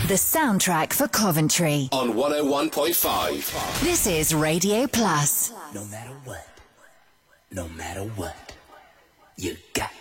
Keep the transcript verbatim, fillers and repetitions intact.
The soundtrack for Coventry. On one oh one point five. This is Radio Plus. No matter what, no matter what, you got